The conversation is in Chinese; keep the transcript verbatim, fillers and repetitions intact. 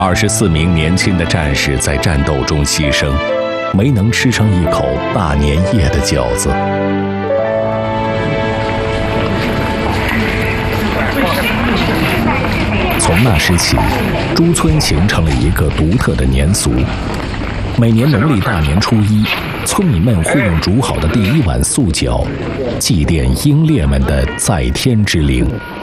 二十四名年轻的战士在战斗中牺牲，没能吃上一口大年夜的饺子。从那时起，朱村形成了一个独特的年俗。每年农历大年初一，村民们会用煮好的第一碗素饺，祭奠英烈们的在天之灵。